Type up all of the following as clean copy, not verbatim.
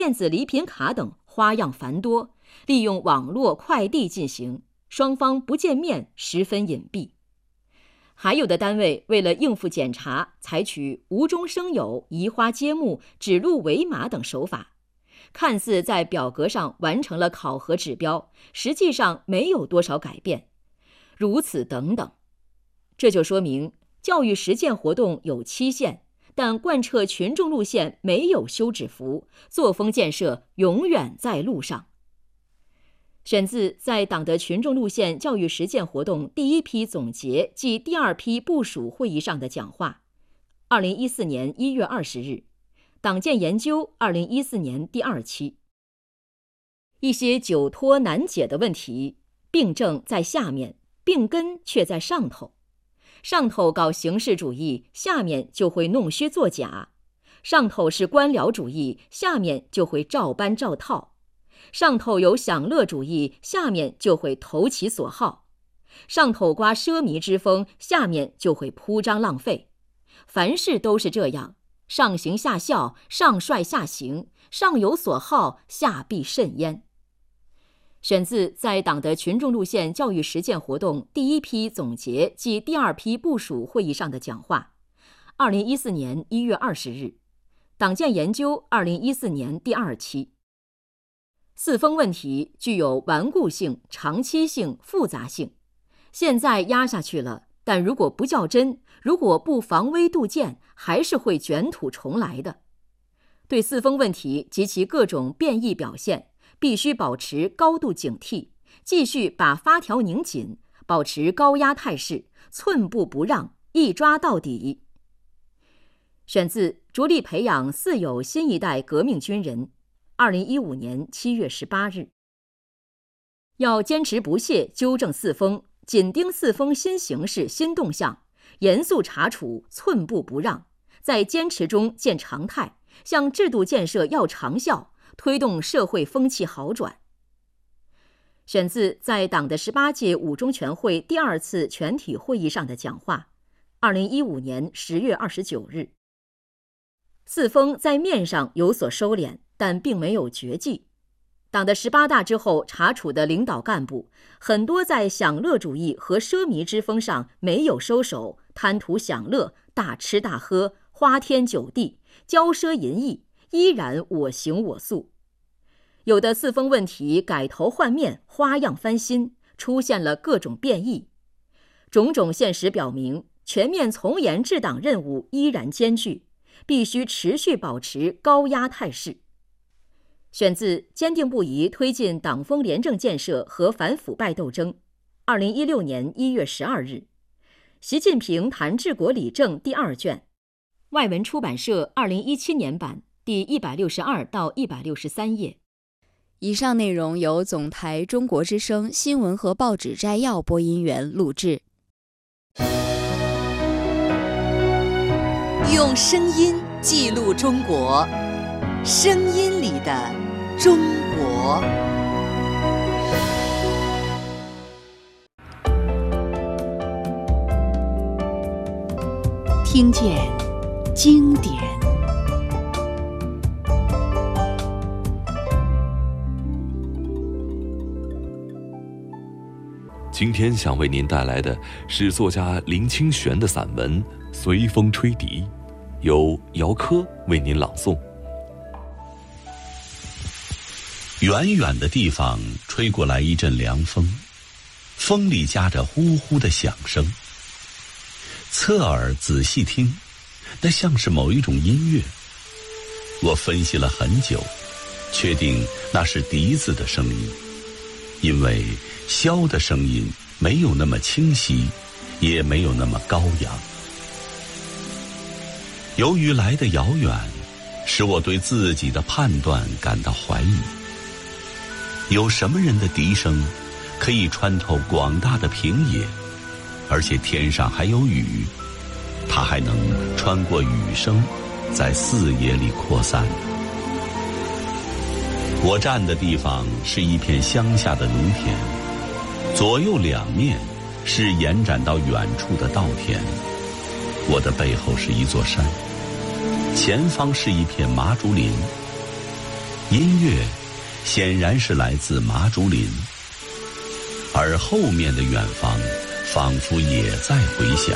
电子礼品卡等花样繁多，利用网络快递进行，双方不见面，十分隐蔽。还有的单位为了应付检查，采取无中生有、移花接木、指鹿为马等手法，看似在表格上完成了考核指标，实际上没有多少改变，如此等等。这就说明教育实践活动有期限，但贯彻群众路线没有休止符，作风建设永远在路上。选自在党的群众路线教育实践活动第一批总结暨第二批部署会议上的讲话，2014年1月20日，党建研究2014年第2期。一些久拖难解的问题，病症在下面，病根却在上头。上头搞形式主义，下面就会弄虚作假；上头是官僚主义，下面就会照搬照套；上头有享乐主义，下面就会投其所好；上头刮奢靡之风，下面就会铺张浪费。凡事都是这样，上行下效，上率下行，上有所好，下必甚焉。选自在党的群众路线教育实践活动第一批总结暨第二批部署会议上的讲话，2014年1月20日，党建研究2014年第2期。四风问题具有顽固性、长期性、复杂性，现在压下去了，但如果不较真，如果不防微杜渐，还是会卷土重来的。对四风问题及其各种变异表现，必须保持高度警惕，继续把发条拧紧，保持高压态势，寸步不让，一抓到底。选自着力培养四有新一代革命军人，2015年7月18日。要坚持不懈纠正四风，紧盯四风新形势新动向，严肃查处，寸步不让，在坚持中见常态，向制度建设要长效，推动社会风气好转。选自在党的18届五中全会第2次全体会议上的讲话，2015年10月29日。四风在面上有所收敛，但并没有绝迹。党的18大之后查处的领导干部，很多在享乐主义和奢靡之风上没有收手，贪图享乐，大吃大喝，花天酒地，骄奢淫逸，依然我行我素。有的四风问题改头换面，花样翻新，出现了各种变异。种种现实表明，全面从严治党任务依然艰巨，必须持续保持高压态势。选自坚定不移推进党风廉政建设和反腐败斗争，2016年1月12日，习近平谈治国理政第2卷，外文出版社2017年版第162到163页。 以上内容由总台中国之声新闻和报纸摘要播音员录制。 用声音记录中国，声音里的中国。听见经典。 今天想为您带来的是作家林清玄的散文《随风吹笛》，由姚科为您朗诵。 远远的地方吹过来一阵凉风，风里夹着呼呼的响声。侧耳仔细听，那像是某一种音乐。我分析了很久，确定那是笛子的声音，因为箫的声音没有那么清晰，也没有那么高扬。由于来得遥远，使我对自己的判断感到怀疑。有什么人的笛声可以穿透广大的平野，而且天上还有雨，它还能穿过雨声在四野里扩散。我站的地方是一片乡下的农田，左右两面是延展到远处的稻田，我的背后是一座山，前方是一片麻竹林。 音乐显然是来自麻竹林，而后面的远方仿佛也在回响。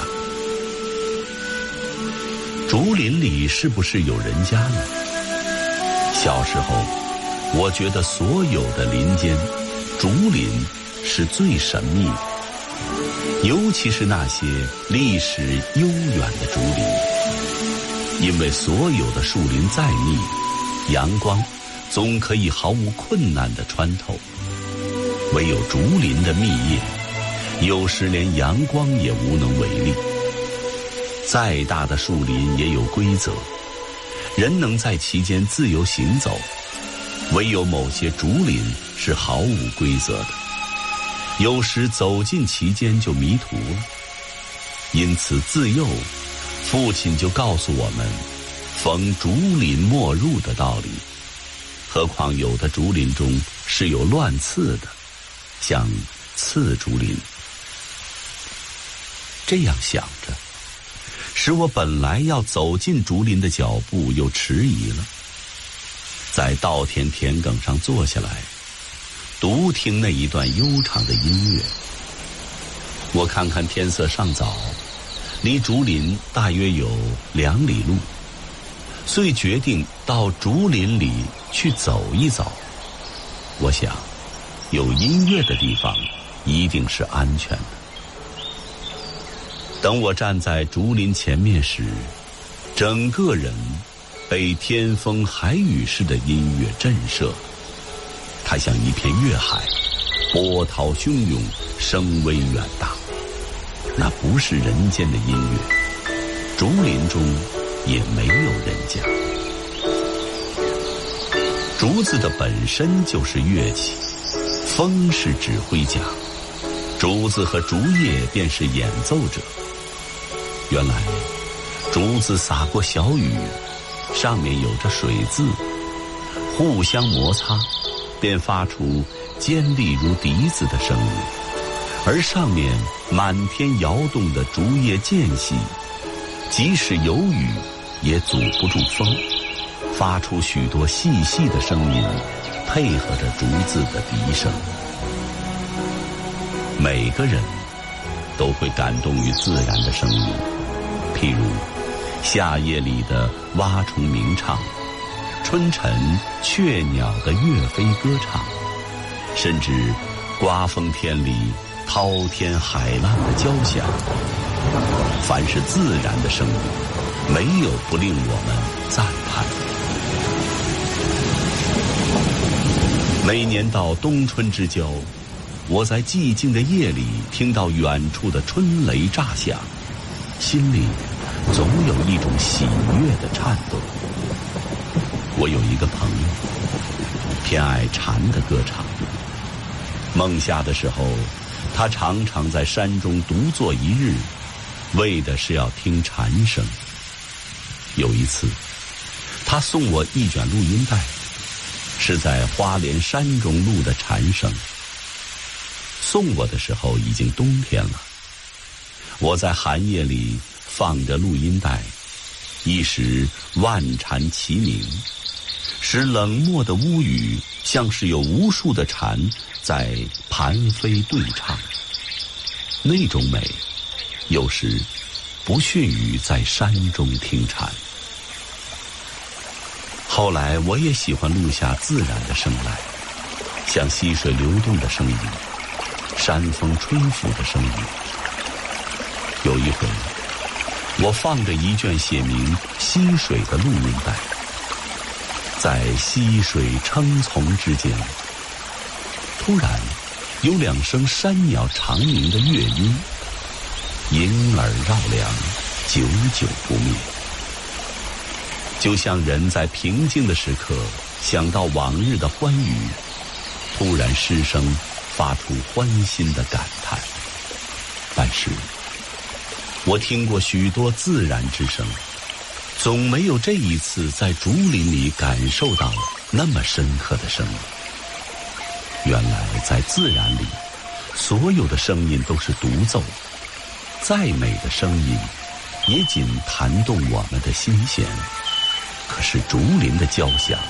竹林里是不是有人家呢？小时候，我觉得所有的林间，竹林是最神秘的，尤其是那些历史悠远的竹林，因为所有的树林再密，阳光总可以毫无困难地穿透，唯有竹林的密叶，有时连阳光也无能为力。再大的树林也有规则，人能在其间自由行走，唯有某些竹林是毫无规则的，有时走进其间就迷途了。因此自幼，父亲就告诉我们逢竹林莫入的道理，何况有的竹林中是有乱刺的，像刺竹林。这样想着，使我本来要走进竹林的脚步又迟疑了。在稻田田埂上坐下来，独听那一段悠长的音乐。我看看天色尚早，离竹林大约有2里路，遂决定到竹林里去走一走。我想，有音乐的地方一定是安全的。等我站在竹林前面时，整个人被天风海雨似的音乐震慑，它像一片月海，波涛汹涌，声威远大。那不是人间的音乐，竹林中也没有人家。竹子的本身就是乐器，风是指挥家，竹子和竹叶便是演奏者。原来竹子洒过小雨，上面有着水渍，互相摩擦，便发出尖利如笛子的声音，而上面满天摇动的竹叶间隙，即使有雨也阻不住风，发出许多细细的声音，配合着竹子的笛声。每个人都会感动于自然的声音，譬如夏夜里的蛙虫鸣唱，春晨雀鸟的跃飞歌唱，甚至刮风天里滔天海浪的交响。凡是自然的声音，没有不令我们赞叹。每年到冬春之交，我在寂静的夜里听到远处的春雷炸响，心里总有一种喜悦的颤动。我有一个朋友，偏爱蝉的歌唱。梦夏的时候，他常常在山中独坐一日，为的是要听蝉声。有一次，他送我一卷录音带，是在花莲山中录的蝉声。送我的时候已经冬天了，我在寒夜里放着录音带，一时万蝉齐鸣，使冷漠的屋宇像是有无数的蝉在盘飞对唱。那种美，有时不逊于在山中听蝉。后来我也喜欢录下自然的声来，像溪水流动的声音，山风吹拂的声音。有一回，我放着一卷写明溪水的录音带，在溪水称从之间，突然有2声山鸟长鸣的乐音，萦耳绕梁，久久不灭。就像人在平静的时刻想到往日的欢愉，突然失声发出欢欣的感叹。但是我听过许多自然之声，总没有这一次在竹林里感受到那么深刻的声音。原来在自然里，所有的声音都是独奏，再美的声音也仅弹动我们的心弦。可是竹林的交响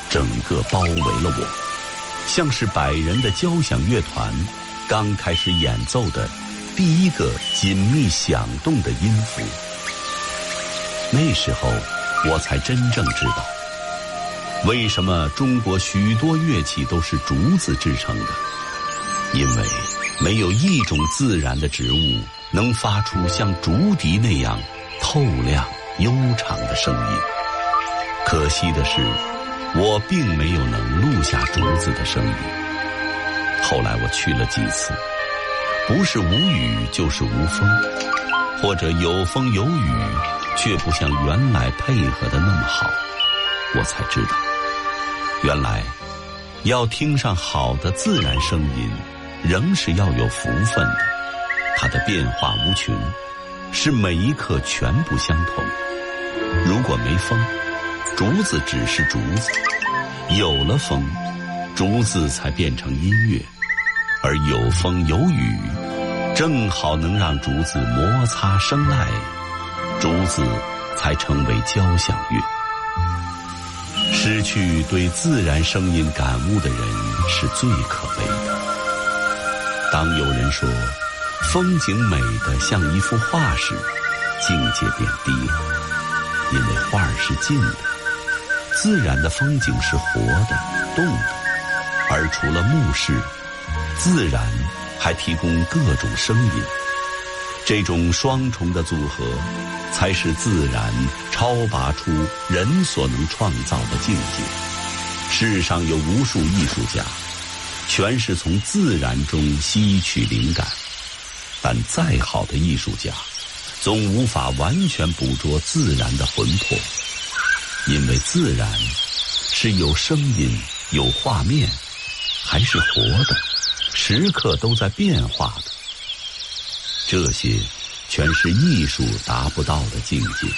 整个包围了我，像是100人的交响乐团刚开始演奏的第一个紧密响动的音符。那时候我才真正知道，为什么中国许多乐器都是竹子制成的，因为没有一种自然的植物能发出像竹笛那样透亮悠长的声音。可惜的是，我并没有能录下竹子的声音。后来我去了几次，不是无雨就是无风，或者有风有雨，却不像原来配合的那么好。我才知道，原来要听上好的自然声音，仍是要有福分的。它的变化无穷，是每一刻全部相同。如果没风，竹子只是竹子；有了风，竹子才变成音乐。而有风有雨，正好能让竹子摩擦生籁，竹子才成为交响乐。失去对自然声音感悟的人是最可悲的。当有人说风景美得像一幅画时，境界变低了，因为画儿是静的，自然的风景是活的、动的，而除了目视，自然还提供各种声音。这种双重的组合，才使自然超拔出人所能创造的境界。世上有无数艺术家，全是从自然中吸取灵感，但再好的艺术家，总无法完全捕捉自然的魂魄，因为自然是有声音、有画面，还是活的，时刻都在变化的。这些全是艺术达不到的境界。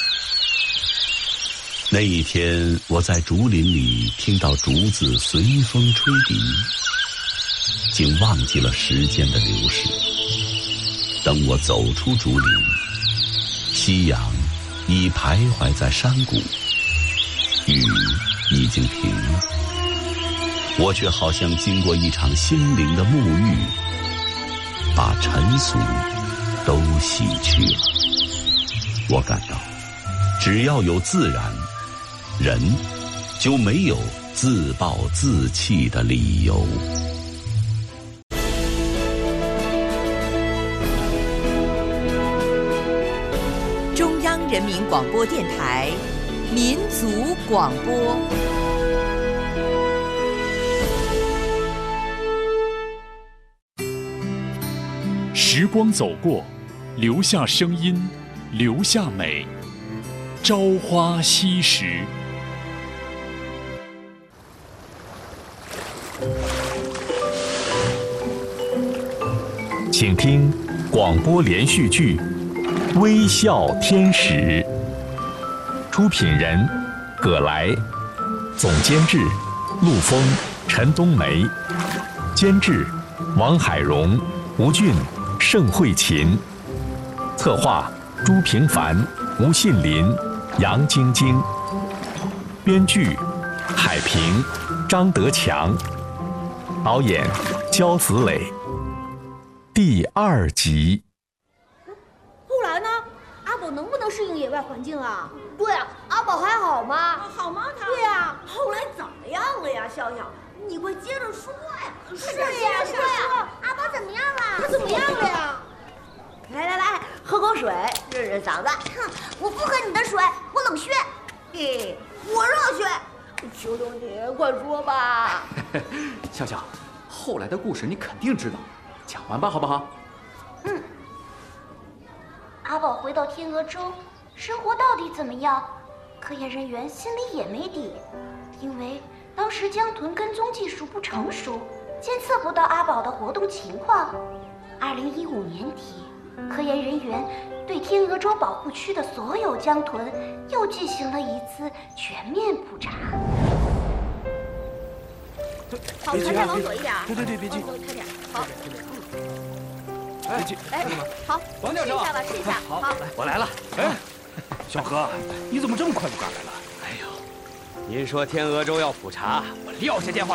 那一天，我在竹林里听到竹子随风吹笛，竟忘记了时间的流逝。等我走出竹林，夕阳已徘徊在山谷，雨已经停了，我却好像经过一场心灵的沐浴，把尘俗都洗去了。我感到，只要有自然，人就没有自暴自弃的理由。 中央人民广播电台民族广播。 时光走过，留下声音，留下美。朝花夕拾。请听广播连续剧《微笑天使》，出品人葛来，总监制陆峰、陈冬梅，监制王海荣、吴俊、盛慧琴，策划朱平凡、吴信林、杨晶晶，编剧海平、张德强，导演焦子磊。第2集。 后来呢？阿宝能不能适应野外环境啊？ 对啊，阿宝还好吗？ 好吗？他对呀，后来怎么样了呀？笑笑，你快接着说呀！ 是呀，说呀， 阿宝怎么样了？ 他怎么样了呀？ 来，喝口水润润嗓子。 哼，我不喝你的水，我冷血。 咦，我热血。求求你，快说吧。 笑笑，后来的故事你肯定知道，讲完吧，好不好？ 嗯。 阿宝回到天鹅洲，生活到底怎么样？科研人员心里也没底，因为当时江豚跟踪技术不成熟，监测不到阿宝的活动情况。2015年底，科研人员对天鹅洲保护区的所有江豚又进行了一次全面普查。 好，船再往左一点。 对，别急， 开点。好。 别急， 哎，好， 王教授， 试一下吧，试一下。 好，我来了。哎，小何，你怎么这么快就赶来了？哎呦， 您说天鹅洲要普查，我撂下电话